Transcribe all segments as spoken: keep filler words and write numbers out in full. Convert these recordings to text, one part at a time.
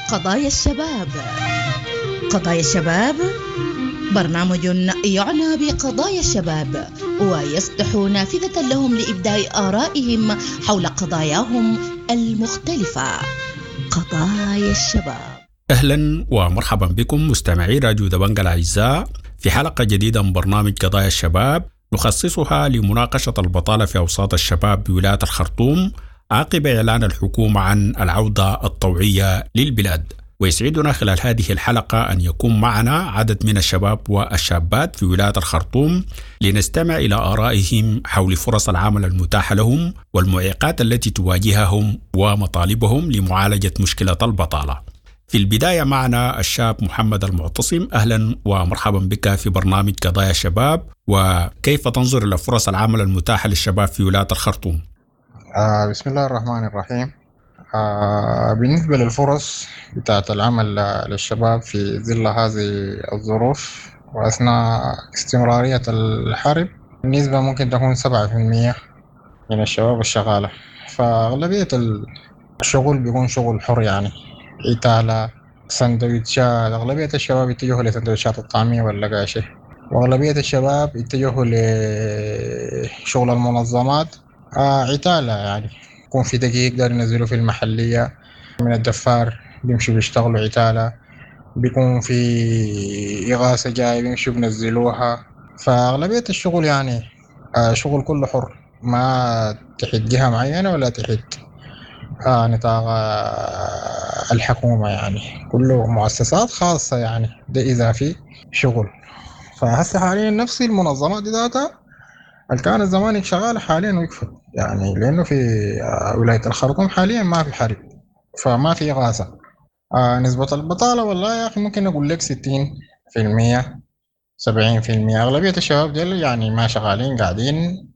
قضايا الشباب. قضايا الشباب برنامج يعنى بقضايا الشباب ويفتح نافذة لهم لإبداء آرائهم حول قضاياهم المختلفة. قضايا الشباب. أهلا ومرحبا بكم مستمعي راديو دبنجة الأعزاء في حلقة جديدة من برنامج قضايا الشباب نخصصها لمناقشة البطالة في أوساط الشباب بولاية الخرطوم عقب إعلان الحكومة عن العودة الطوعية للبلاد. ويسعدنا خلال هذه الحلقة أن يكون معنا عدد من الشباب والشابات في ولاية الخرطوم لنستمع إلى آرائهم حول فرص العمل المتاحة لهم والمعيقات التي تواجههم ومطالبهم لمعالجة مشكلة البطالة. في البداية معنا الشاب محمد المعتصم. أهلا ومرحبا بك في برنامج قضايا الشباب، وكيف تنظر إلى فرص العمل المتاحة للشباب في ولاية الخرطوم؟ آه بسم الله الرحمن الرحيم. آه بالنسبة للفرص بتاعة العمل للشباب في ظل هذه الظروف وأثناء استمرارية الحرب، النسبة ممكن تكون سبعة في المية من الشباب الشغالة. فأغلبية الشغل بيكون شغل حر، يعني عتالة، سندويتشات. أغلبية الشباب يتجهوا لسندويتشات الطعمية واللقاشة، وأغلبية الشباب يتجهوا لشغل المنظمات. آه عتالة، يعني يكون في دقيق يقدر ينزلوا في المحلية من الدفار بيمشوا بيشتغلوا عتالة، بيكون في إغاثة جاي بيمشوا بينزلوها. فأغلبية الشغل يعني آه شغل كله حر، ما تحت جهة معينة ولا تحت آه نطاق آه الحكومة، يعني كله مؤسسات خاصة، يعني ده إذا في شغل. فهسه حاليا نفس المنظمات دي ذاتها اللي كانت زمان شغالة حاليا وقفت، يعني لأنه في ولاية الخرطوم حاليا ما في حرب، فما في إغاثة. آه نسبة البطالة والله يا أخي ممكن أقول لك ستين في المية سبعين في المية. أغلبية الشباب ديل يعني ما شغالين، قاعدين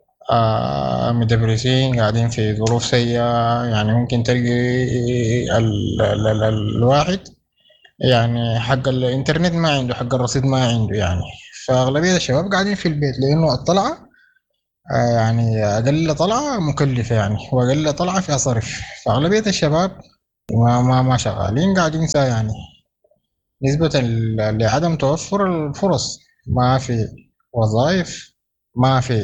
آه مدبرسين، قاعدين في ظروف سيئة. يعني ممكن تلقي ال ال ال الواحد يعني حق الإنترنت ما عنده، حق الرصيد ما عنده يعني. فأغلبية الشباب قاعدين في البيت لأنه الطلعة آه يعني أقل طلعة مكلفة، يعني وأقل طلعة فيها صرف. فأغلبية الشباب ما ما ما شغالين، قاعدين سا يعني نسبة لعدم توفر الفرص، ما في وظائف، ما في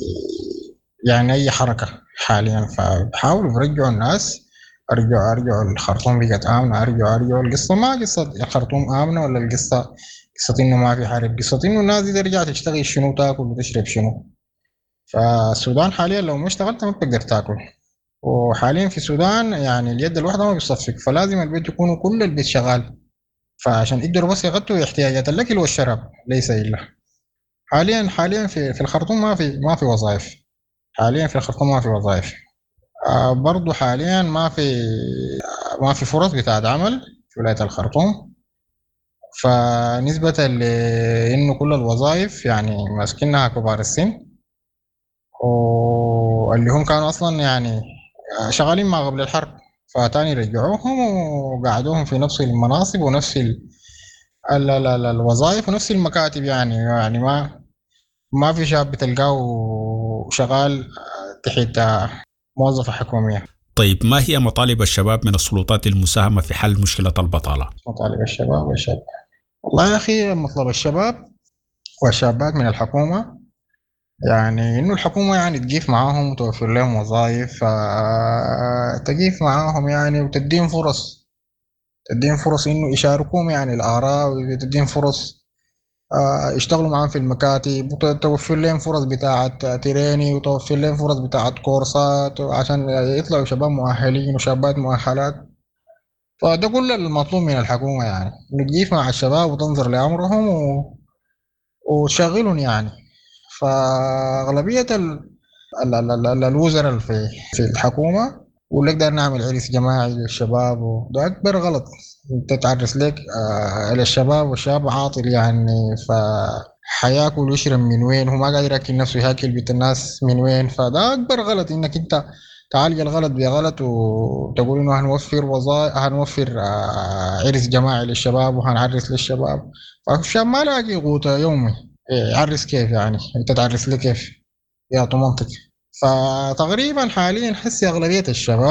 يعني أي حركة حاليا. فبحاولوا يرجعوا الناس، أرجعوا أرجعوا الخرطوم بقت آمنة، أرجعوا أرجعوا القصة ما قصة الخرطوم آمنة ولا القصة قصة إنه ما في حرب، قصة إنه الناس دي ترجع تشتغل شنو، تاكل وتشرب شنو. فالسودان حاليا لو ما اشتغلت ما بتقدر تاكل، وحاليا في السودان يعني اليد الواحدة ما بيصفق، فلازم البيت يكونوا كل البيت شغال، فعشان يقدروا بس يغطوا احتياجات الأكل والشراب ليس إلا. حاليا حاليا في في الخرطوم ما في ما في وظائف، حاليا في الخرطوم ما في وظائف. آه برضو حاليا ما في ما في فرص بتاعت عمل في ولاية الخرطوم. فنسبة لإنه كل الوظائف يعني ماسكينها كبار السن، واللي هم كانوا أصلا يعني شغالين ما قبل الحرب، فتاني رجعوهم وقعدوهم في نفس المناصب ونفس ال ال ال ال الوظائف ونفس المكاتب. يعني يعني ما ما في شاب بتلقاه شغال تحت موظفة حكومية. طيب، ما هي مطالب الشباب من السلطات المساهمة في حل مشكلة البطالة؟ مطالب الشباب والشباب والله يا أخي مطلب الشباب والشابات من الحكومة يعني إنه الحكومة يعني تقيف معاهم وتوفر لهم وظائف، تقيف معاهم يعني وتدين فرص، تدين فرص إنه يشاركوهم يعني الآراء، وتدين فرص يشتغلوا معاهم في المكاتب، وتوفر لهم فرص بتاعة تريني، وتوفر لهم فرص بتاعة كورسات عشان يطلعوا شباب مؤهلين وشابات مؤهلات. فده كل المطلوب من الحكومة، يعني إنه تقيف مع الشباب وتنظر لأمرهم و... وتشغلهم يعني. فأغلبية ال... ال... ال... ال... الوزراء في في الحكومة ونقدر نعمل عرس جماعي للشباب، وده أكبر غلط. أنت تعرس لك آه للشباب، والشاب عاطل يعني، فحياكل ويشرب من وين؟ هو ما قادر ياكل نفسه، ياكل بيت الناس من وين؟ فده أكبر غلط، إنك أنت تعالج الغلط بغلط وتقول إنه هنوفر وظائف، هنوفر آه عرس جماعي للشباب وهنعرس للشباب. فالشاب ما لاقي قوته يومي، يعرس كيف يعني؟ أنت تعرس لي كيف؟ يا منطق. فتقريبا حاليا حسي أغلبية الشباب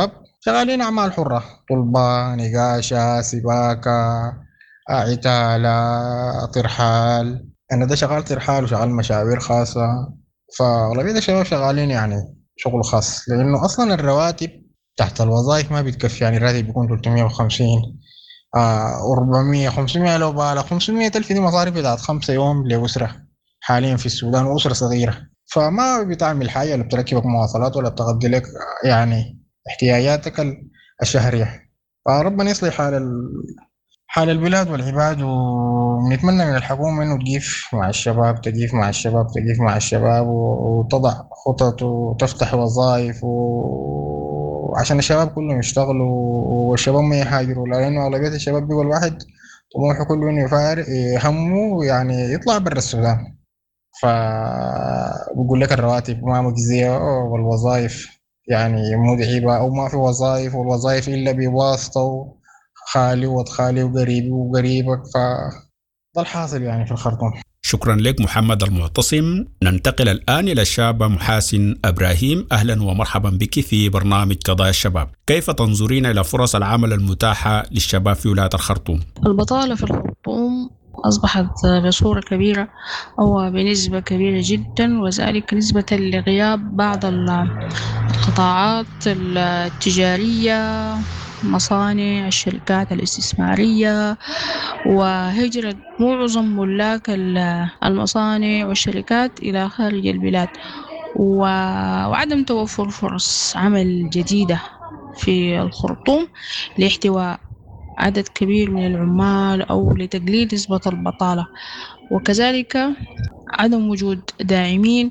شغالين أعمال حرة، طلبة، نقاشة، سباكة، عتالة، ترحال. أنا ده شغال ترحال وشغال مشاوير خاصة. فأغلبية الشباب شغالين يعني شغل خاص، لأنه أصلا الرواتب تحت الوظائف ما بتكفي. يعني الراتب بيكون ثلاثمية وخمسين آه أربعمية خمسمية، لو بالغ خمسمية ألف دي مصاريف بتاعت خمسة يوم لأسرة حاليا في السودان، وأسرة صغيرة. فما بتعمل حاجة، ولا بتركبك مواصلات، ولا بتغطي لك يعني احتياجاتك ال- الشهرية. فربنا يصلح حال ال... حال البلاد والعباد. ونتمنى من الحكومة إنه تجيف مع الشباب، تجيف مع الشباب، تجيف مع الشباب، و- وتضع خطط وتفتح وظائف، وعشان الشباب كلهم يشتغلوا والشباب ما يهاجروا. لأنه أغلبية الشباب بيقول واحد طموحه كله إنه يفارق همه يعني يطلع برا السودان. فبقول لك الرواتب ما مجزية، والوظائف يعني متعبة، أو ما في وظائف، والوظائف إلا بواسطة، خالي وخالي وقريبي وقريبك. فده الحاصل يعني في الخرطوم. شكرا لك محمد المعتصم. ننتقل الآن إلى الشابة محاسن إبراهيم. أهلا ومرحبا بك في برنامج قضايا الشباب. كيف تنظرين إلى فرص العمل المتاحة للشباب في ولاية الخرطوم؟ البطالة في الخرطوم أصبحت بصورة كبيرة أو بنسبة كبيرة جدا، وذلك نسبة لغياب بعض القطاعات التجارية، مصانع، الشركات الاستثمارية، وهجرة معظم ملاك المصانع والشركات إلى خارج البلاد، وعدم توفر فرص عمل جديدة في الخرطوم لاحتواء عدد كبير من العمال أو لتقليل نسبة البطالة، وكذلك عدم وجود داعمين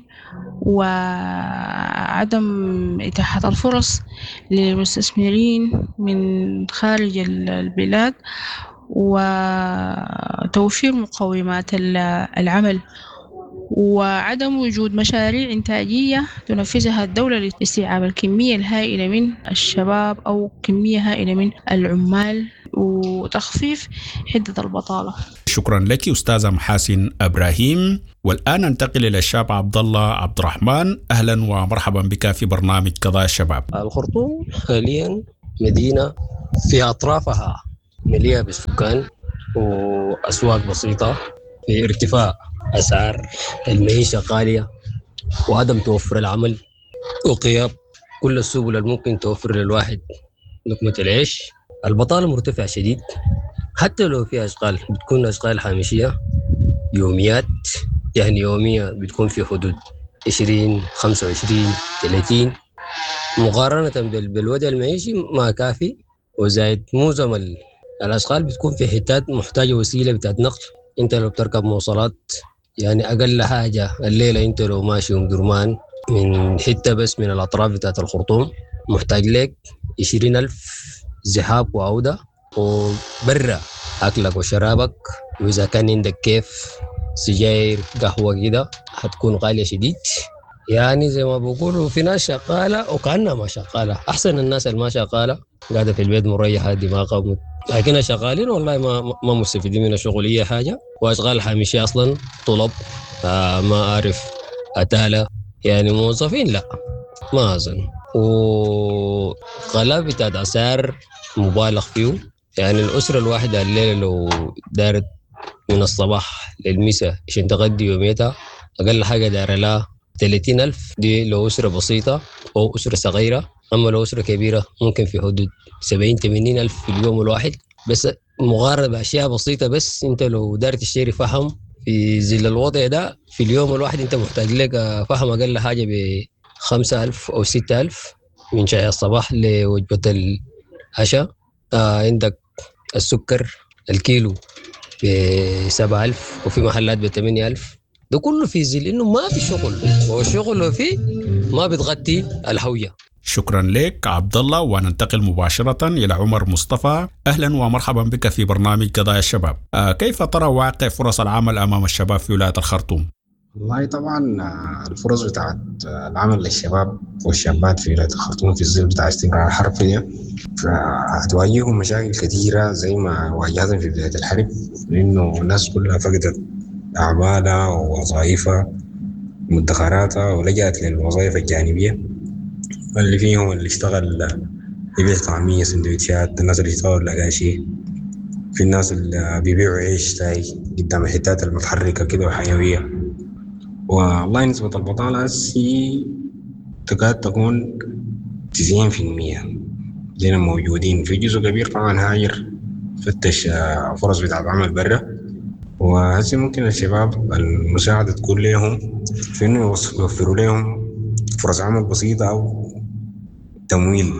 وعدم إتاحة الفرص للمستثمرين من خارج البلاد، وتوفير مقومات العمل، وعدم وجود مشاريع إنتاجية تنفذها الدولة لاستيعاب الكمية الهائلة من الشباب أو كمية هائلة من العمال وتخفيف حدة البطالة. شكرا لك أستاذة محاسن إبراهيم. والآن ننتقل إلى الشاب عبد الله عبد الرحمن. أهلا ومرحبا بك في برنامج قضايا الشباب. الخرطوم حاليا مدينة في أطرافها مليئة بالسكان وأسواق بسيطة، في ارتفاع أسعار المعيشة غالية، وعدم توفر العمل، وغياب كل السبل الممكن توفر للواحد لقمة العيش. البطالة مرتفعة شديد، حتى لو في أشغال بتكون أشغال هامشية يوميات، يعني يومية بتكون في حدود عشرين خمسة وعشرين ثلاثين، مقارنة بالوضع المعيشي ما كافي. وزايد معظم الأشغال بتكون في حتات محتاجة وسيلة بتاعت نقل. انت لو بتركب مواصلات يعني أقل حاجة الليلة انت لو ماشي ام درمان من حتة بس من الأطراف بتاعت الخرطوم محتاج لك عشرين ألف زحاب وعودة، وبرا أكلك وشرابك، وإذا كان عندك كيف سجاير قهوة كده هتكون غالية شديد. يعني زي ما بقولوا في ناس شغالة وكأنها ما شغالة. أحسن الناس اللي ما شغالة قاعدة في البيت مريحة دماغها، لكن شغالين والله ما ما مستفيدين من الشغل أي حاجة، وأشغال حامشية أصلا طلب آه ما أعرف أتالة، يعني موظفين لا ما أظن. وغلاء بتاعت أسعار مبالغ فيه، يعني الأسرة الواحدة الليلة لو دارت من الصباح للمساء عشان تغدي يوميتها أقل حاجة دار لها ثلاثين ألف، دي لو أسرة بسيطة أو أسرة صغيرة. أما لو أسرة كبيرة ممكن في حدود سبعين ثمانين ألف في اليوم الواحد، بس مقارنة بأشياء بسيطة. بس أنت لو دارت تشتري فحم في ظل الوضع ده في اليوم الواحد أنت محتاج لك فحم أقل حاجة بخمسة ألف أو ستة ألف من شاي الصباح لوجبة العشاء. آه عندك السكر الكيلو بسبعة ألف، وفي محلات بثمانية ألف. ده كله في ظل إنه ما في شغل، والشغل لو فيه ما بتغطي الهوية. شكرا لك عبد الله. وننتقل مباشرة إلى عمر مصطفى. أهلا ومرحبا بك في برنامج قضايا الشباب. آه كيف ترى واقع فرص العمل أمام الشباب في ولاية الخرطوم؟ والله طبعا الفرص بتاعت العمل للشباب والشابات في ولاية الخرطوم في الظل بتاع استمرار الحرب فيها، فهتواجههم مشاكل كثيرة زي ما واجهتهم في بداية الحرب، لأنه الناس كلها فقدت أعمالها ووظائفها ومدخراتها ولجأت للوظائف الجانبية، اللي فيهم اللي اشتغل يبيع طعمية سندوتشات، الناس اللي يطور لقاشي، في الناس اللي بيبيعوا عيش تاي قدام الحتات المتحركة كده وحيوية. والله نسبة البطالة هي تكاد تكون تسعين في المية دينا موجودين. في جزء كبير طبعا هاجر فتش فرص بتاع عمل برا، وهسي ممكن الشباب المساعدة تكون لهم في إنه يوفروا لهم فرص عمل بسيطة أو تمويل.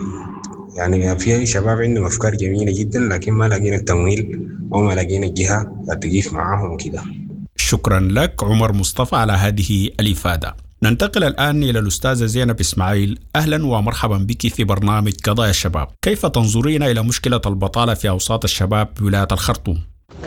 يعني في شباب عندهم أفكار جميلة جدا لكن ما لاقين التمويل أو ما لاقين الجهة تقيف معاهم كده. شكرا لك عمر مصطفى على هذه الإفادة. ننتقل الآن إلى الأستاذة زينب إسماعيل. أهلا ومرحبا بك في برنامج قضايا الشباب. كيف تنظرين إلى مشكلة البطالة في أوساط الشباب بولاية الخرطوم؟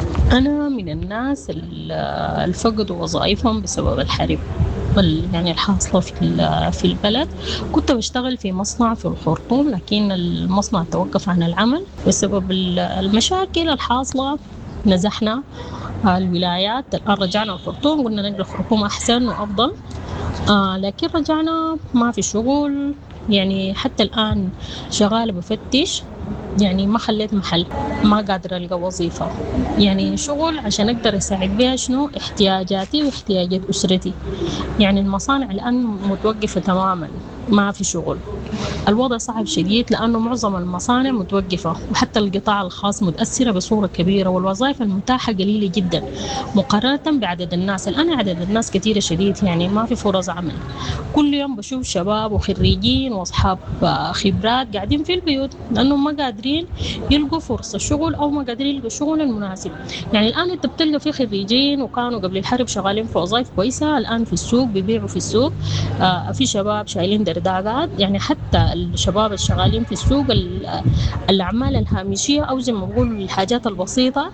أنا من الناس اللي فقدوا وظائفهم بسبب الحرب يعني الحاصلة في في البلد. كنت بشتغل في مصنع في الخرطوم، لكن المصنع توقف عن العمل بسبب المشاكل الحاصلة. نزحنا الولايات، الآن رجعنا الخرطوم، قلنا نقل الخرطوم أحسن وأفضل، آه لكن رجعنا ما في شغل. يعني حتى الآن شغالة بفتش، يعني ما خليت محل، ما قادرة ألقى وظيفة يعني شغل عشان أقدر أساعد بها شنو احتياجاتي واحتياجات أسرتي. يعني المصانع الآن متوقفة تماما، ما في شغل. الوضع صعب شديد لأنه معظم المصانع متوقفة، وحتى القطاع الخاص متأثرة بصورة كبيرة، والوظائف المتاحة قليلة جدا مقارنة بعدد الناس. الآن عدد الناس كثيرة شديد، يعني ما في فرص عمل. كل يوم بشوف شباب وخريجين وأصحاب خبرات قاعدين في البيوت لأنهم ما قادرين يلقوا فرصة شغل أو ما قادرين يلقوا شغل المناسب. يعني الآن أنت بتلقى في خريجين وكانوا قبل الحرب شغالين في وظائف كويسة، الآن في السوق بيبيعوا في السوق. آه في شباب شايلين درداقات، يعني حتى الشباب الشغالين في السوق الأعمال الهامشية أو زي ما بقول الحاجات البسيطة،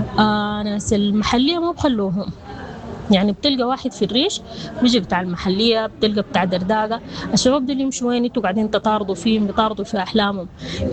آه ناس المحلية ما بخلوهم. يعني بتلقى واحد في الريش بيجي بتاع المحلية، بتلقى بتاع درداقة. الشباب دول يمشوا وين؟ انتوا قاعدين تطاردوا فيهم، بيطاردوا في أحلامهم.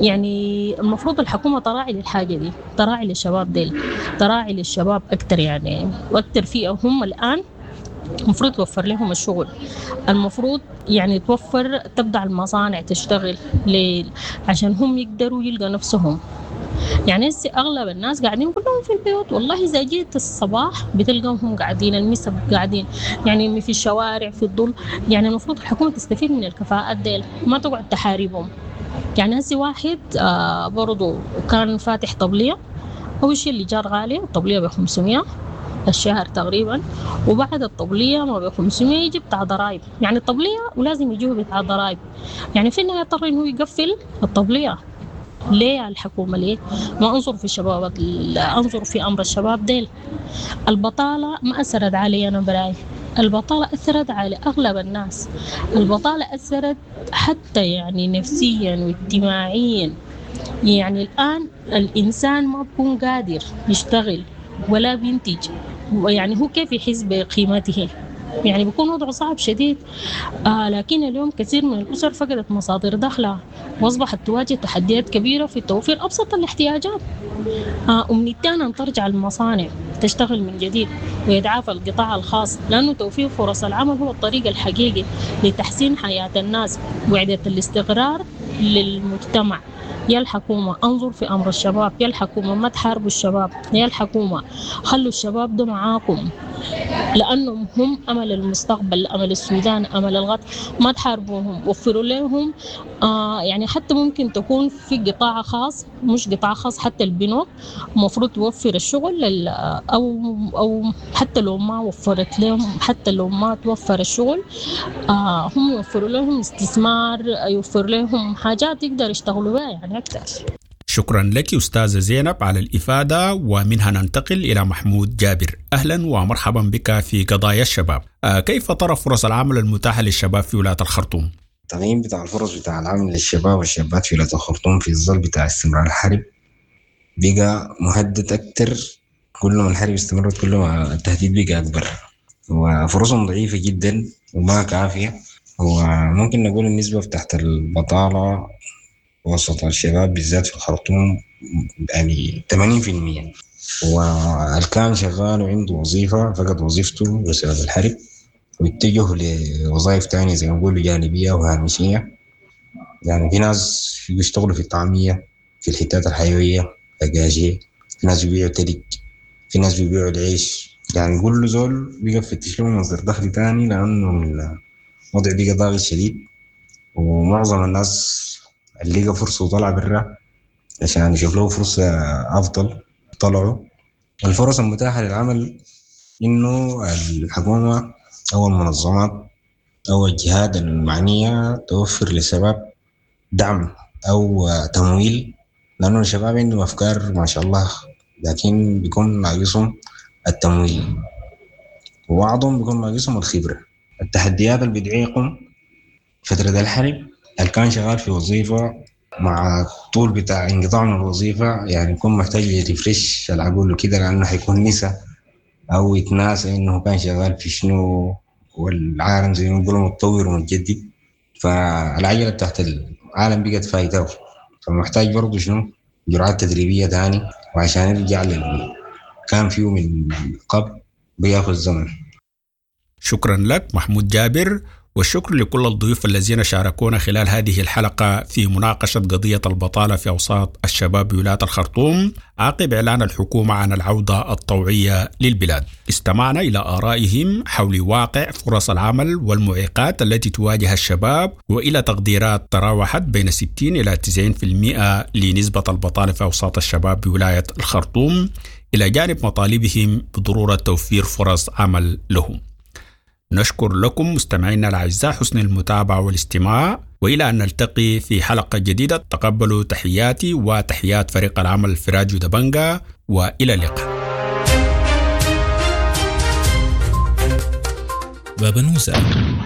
يعني المفروض الحكومة تراعي للحاجة دي، تراعي للشباب ديل، تراعي للشباب أكتر يعني وأكتر فيه. هم الآن المفروض توفر لهم الشغل، المفروض يعني توفر تبدأ المصانع تشتغل ليل عشان هم يقدروا يلقى نفسهم. يعني هسه أغلب الناس قاعدين كلهم في البيوت. والله إذا جيت الصباح بتلقاهم قاعدين، المسب قاعدين يعني في الشوارع في الظل. يعني المفروض الحكومة تستفيد من الكفاءات ديل، ما تقعد تحاربهم. يعني هسه واحد آه برضو كان فاتح طبلية، أول شيء اللي جار غالي الطبلية بخمسمية الشهر تقريبا، وبعد الطبلية ما بخمسمية يجي بتاع ضرائب. يعني الطبلية ولازم يجيه بتاع ضرائب. يعني في النهاية يضطر إنه يقفل الطبلية. ليه الحكومة ليه ما أنظر في الشباب، أنظر في أمر الشباب ديل؟ البطالة ما أثرت علي أنا براي، البطالة أثرت على أغلب الناس. البطالة أثرت حتى يعني نفسيا واجتماعيا. يعني الآن الإنسان ما بيكون قادر يشتغل ولا بينتج، يعني هو كيف يحس بقيمته؟ يعني بيكون وضعه صعب شديد. آه لكن اليوم كثير من الأسر فقدت مصادر دخلها وأصبحت تواجه تحديات كبيرة في توفير أبسط الاحتياجات. آه أمنيتنا أن ترجع المصانع تشتغل من جديد ويدعى القطاع الخاص، لأنه توفير فرص العمل هو الطريق الحقيقي لتحسين حياة الناس وإعادة الاستقرار للمجتمع. يا الحكومة انظر في أمر الشباب، يا الحكومة ما تحاربوا الشباب، يا الحكومة خلوا الشباب ده معاكم لأنهم هم أمل المستقبل، أمل السودان، أمل الغد. ما تحاربوهم، وفروا لهم. آه يعني حتى ممكن تكون في قطاع خاص، مش قطاع خاص، حتى البنوك مفروض توفر الشغل، أو أو حتى لو ما وفرت لهم، حتى لو ما توفر الشغل آه هم يوفروا لهم استثمار، يوفر لهم حاجات يقدر يشتغلوا بها يعني أكثر. شكرا لك أستاذة زينب على الإفادة. ومنها ننتقل إلى محمود جابر. أهلا ومرحبا بك في قضايا الشباب. آه كيف ترى فرص العمل المتاحة للشباب في ولاية الخرطوم؟ التقييم بتاع الفرص بتاع العمل للشباب والشابات في ولاية الخرطوم في الظل بتاع استمرار الحرب بقى مهدد أكتر. كل ما الحرب استمرت كل ما التهديد بقى أكبر، وفرصهم ضعيفة جدا وما كافية. وممكن نقول النسبة تحت البطالة وسط الشباب بالذات في الخرطوم يعني ثمانين بالمية، والكان شغال وعنده وظيفة فقد وظيفته بسبب الحرب واتجه لوظائف تانية زي ما نقول جانبية وهامشية. يعني في ناس بيشتغلوا في الطعمية، في الحتات الحيوية، دجاجية، في ناس بيبيعوا تلج، في ناس بيبيعوا العيش. يعني كل زول بيقى فتش له مصدر دخل تاني، لأنه الوضع بيقى ضاغط شديد، ومعظم الناس اللي لقى فرصة وطلع برا عشان يشوف له فرصة أفضل طلعوا. الفرص المتاحة للعمل إنه الحكومة أو المنظمات أو الجهات المعنية توفر للشباب دعم أو تمويل، لأنه الشباب عندهم أفكار ما شاء الله، لكن بيكون ناقصهم التمويل، وبعضهم بيكون ناقصهم الخبرة. التحديات اللي بتعيقهم فترة الحرب، اللي كان شغال في وظيفة مع طول بتاع انقطاع من الوظيفة يعني يكون محتاج يريفريش العقول وكده، لأنه حيكون نسى أو يتناسى إنه كان شغال في شنو، والعالم زي ما بيقولوا متطور ومتجدد، فالعجلة تحت العالم بقت فايته، فمحتاج برضو شنو جرعات تدريبية تاني، وعشان يرجع للي كان فيه من قبل بياخذ زمن. شكرا لك محمود جابر، والشكر لكل الضيوف الذين شاركونا خلال هذه الحلقة في مناقشة قضية البطالة في أوساط الشباب بولاية الخرطوم عقب إعلان الحكومة عن العودة الطوعية للبلاد. استمعنا إلى آرائهم حول واقع فرص العمل والمعيقات التي تواجه الشباب، وإلى تقديرات تراوحت بين ستين إلى تسعين بالمئة لنسبة البطالة في أوساط الشباب بولاية الخرطوم، إلى جانب مطالبهم بضرورة توفير فرص عمل لهم. نشكر لكم مستمعينا الأعزاء حسن المتابعة والاستماع، وإلى أن نلتقي في حلقة جديدة. تقبلوا تحياتي وتحيات فريق العمل في راديو دبنجا، وإلى اللقاء. بابا نوسة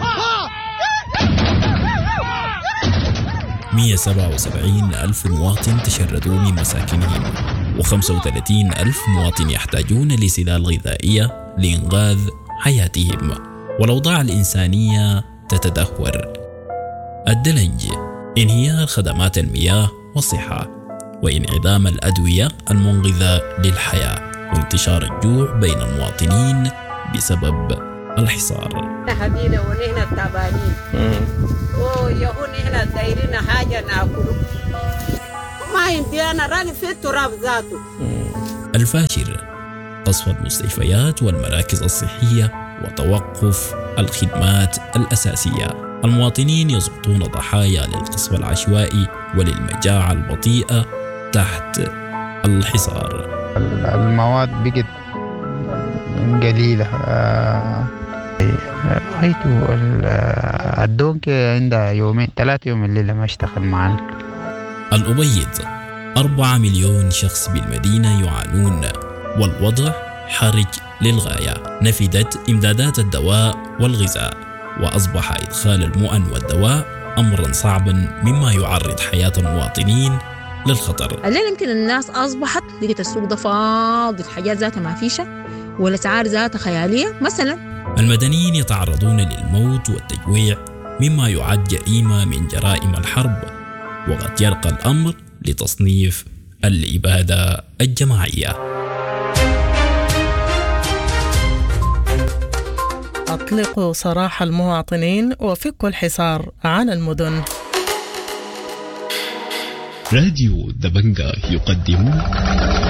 مئة وسبعة وسبعين ألف مواطن تشردوا من مساكنهم، وخمسة وثلاثين ألف مواطن يحتاجون لسلال غذائية لإنقاذ حياتهم، والأوضاع الإنسانية تتدهور. الدلج، انهيار خدمات المياه والصحة، وانعدام الأدوية المنقذة للحياة، وانتشار الجوع بين المواطنين بسبب الحصار. حبيبي ونحن التعبانين ويهون نحن دايرين حاجة ناكله، ما عندي أنا راني في التراب ذاته. الفاشر، قصف المستشفيات والمراكز الصحية وتوقف الخدمات الأساسية. المواطنين يسقطون ضحايا للقصف العشوائي وللمجاعة البطيئة تحت الحصار. المواد بقت قليلة. رأيته الدونك عندها يومين ثلاثة يوم الليلة ما اشتغل معنا. الأبيض، أربعة مليون شخص بالمدينة يعانون، والوضع حرج للغاية. نفدت إمدادات الدواء والغذاء، وأصبح إدخال المؤن والدواء أمرا صعبا مما يعرض حياة المواطنين للخطر. الليل يمكن الناس أصبحت لقيت السوق ده فاضي، الحاجات ذاتها ما فيشة، والأسعار ذاتها خيالية. مثلا المدنيين يتعرضون للموت والتجويع مما يعد جريمة من جرائم الحرب، وقد يرقى الأمر لتصنيف الإبادة الجماعية. أطلقوا سراح المواطنين وفكوا الحصار عن المدن. راديو دبنجا يقدم